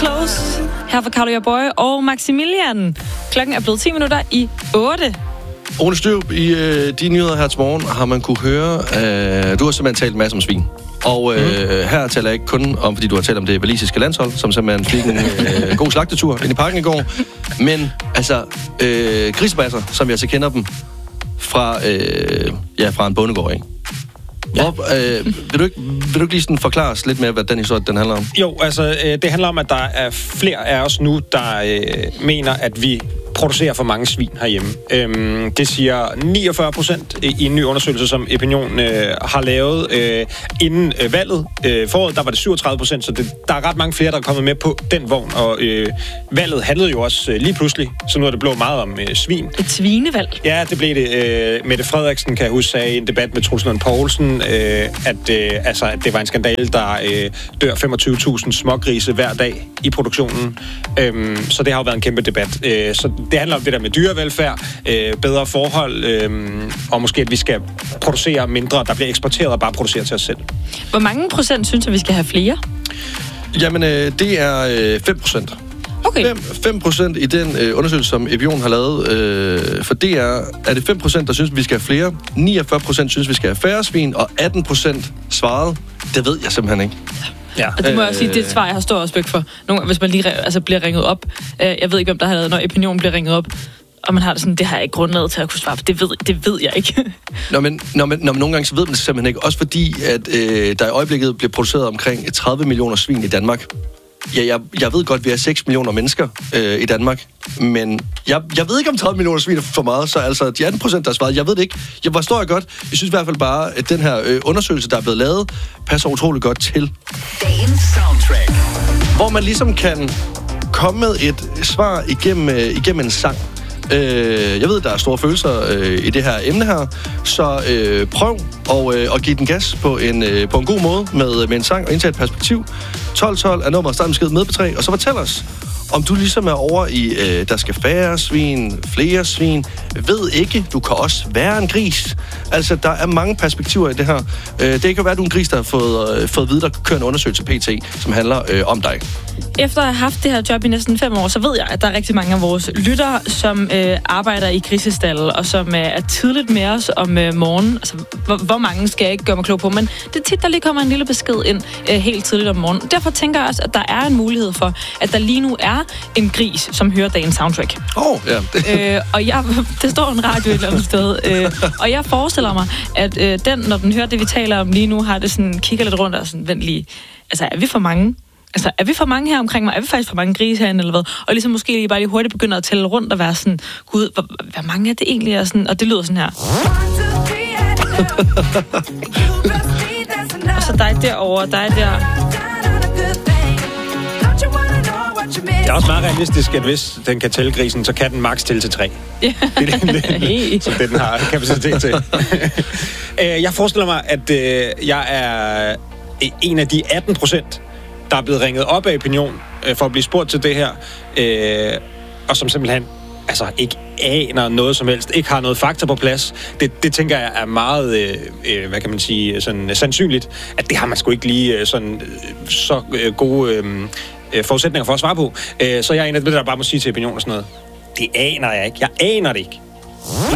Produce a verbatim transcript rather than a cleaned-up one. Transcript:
Close. Her for Carlo Boy og Maximilian. Klokken er blevet ti minutter i otte. Ole Størup, i øh, de nyheder her til morgen har man kunne høre, øh, du har simpelthen talt en masse om svin. Og øh, mm. her taler jeg ikke kun om, fordi du har talt om det walisiske landshold, som simpelthen fik en øh, god slagtetur ind i parken i går. Men altså, øh, grisebasser, som jeg altså kender dem, fra, øh, ja, fra en bondegård, ikke? Ja. Hvor, øh, vil, du ikke, vil du ikke lige sådan forklare os lidt mere, hvad den historie den handler om? Jo, altså, øh, det handler om, at der er flere af os nu, der øh, mener, at vi producerer for mange svin herhjemme. Øhm, det siger niogfyrre procent i en ny undersøgelse, som Epinion øh, har lavet øh, inden øh, valget. Øh, foråret, der var det syvogtredive procent, så det, der er ret mange flere, der er kommet med på den vogn. Og øh, valget handlede jo også øh, lige pludselig, så nu er det blevet meget om øh, svin. Et svinevalg? Ja, det blev det. Øh, Mette Frederiksen, kan jeg huske, sagde i en debat med Truls Lund Poulsen, øh, at, øh, altså, at det var en skandale, der øh, dør femogtyve tusind smågrise hver dag i produktionen. Øh, så det har jo været en kæmpe debat. Øh, så det handler om det der med dyrevelfærd, øh, bedre forhold, øh, og måske at vi skal producere mindre, der bliver eksporteret og bare producere til os selv. Hvor mange procent synes at vi skal have flere? Jamen, øh, det er øh, fem procent. Okay. fem procent i den øh, undersøgelse, som Epion har lavet. Øh, for det er, er det fem procent, der synes, at vi skal have flere. niogfyrre procent synes, vi skal have færre svin. Og atten procent svarede, det ved jeg simpelthen ikke. Ja. Og det må jeg også sige, det er et svar, jeg har stor respekt for. Nogle, hvis man lige altså, bliver ringet op. Øh, jeg ved ikke, hvem der har lavet, når Epinion bliver ringet op. Og man har det sådan, det har jeg ikke grundlaget til at kunne svare på. Det ved, det ved jeg ikke. Nå, men, nå, men, nå, men nogle gange så ved man det simpelthen ikke. Også fordi, at øh, der i øjeblikket bliver produceret omkring tredive millioner svin i Danmark. Ja, jeg, jeg ved godt, at vi har seks millioner mennesker øh, i Danmark, men jeg, jeg ved ikke, om tredive millioner svin er for meget, så altså de atten procent, der er svaret, jeg ved det ikke. Jeg forstår jeg godt. Jeg synes i hvert fald bare, at den her øh, undersøgelse, der er blevet lavet, passer utrolig godt til. Dagens soundtrack. Hvor man ligesom kan komme med et svar igennem, øh, igennem en sang. Øh, jeg ved, der er store følelser øh, i det her emne her, så øh, prøv at, øh, at give den gas på en, øh, på en god måde med, med en sang og indtage et perspektiv. tolv tolv er nummeret, start med skid med på tre, og så fortæl os, om du ligesom er over i, øh, der skal færre svin, flere svin, ved ikke, du kan også være en gris. Altså, der er mange perspektiver i det her. Øh, det kan være, du er en gris, der har fået, øh, fået at vide, der kører en undersøgelse P T, som handler øh, om dig. Efter at have haft det her job i næsten fem år, så ved jeg, at der er rigtig mange af vores lyttere, som øh, arbejder i grisestal, og som øh, er tidligt med os om øh, morgenen. Altså, hvor, hvor mange skal jeg ikke gøre mig klog på, men det er tit, der lige kommer en lille besked ind øh, helt tidligt om morgenen. Derfor tænker jeg også, at der er en mulighed for, at der lige nu er en gris, som hører dagens soundtrack. Åh, oh, ja. øh, og jeg, det står en radio et eller andet sted, øh, og jeg forestiller mig, at øh, den, når den hører det, vi taler om lige nu, har det sådan, kigger lidt rundt og sådan, vent lige, altså er vi for mange? Altså, er vi for mange her omkring mig? Er vi faktisk for mange grise herinde, eller hvad? Og ligesom måske lige bare lige hurtigt begynder at tælle rundt og være sådan, gud, hvor, hvor mange er det egentlig? Og, sådan, og det lyder sådan her. Og så dig derovre, dig der. Det er også meget realistisk, at hvis den kan tælle grisen, så kan den maks tælle til tre. Ja. Det er det, det, som den har kapacitet til. Jeg forestiller mig, at jeg er en af de atten procent, der er blevet ringet op af Opinion for at blive spurgt til det her, og som simpelthen altså ikke aner noget som helst, ikke har noget fakta på plads. Det, det tænker jeg er meget, øh, hvad kan man sige, sådan sandsynligt, at det har man sgu ikke lige sådan så gode øh, forudsætninger for at svare på. Så jeg er en af dem, der bare må sige til Opinion og sådan noget. Det aner jeg ikke. Jeg aner det ikke.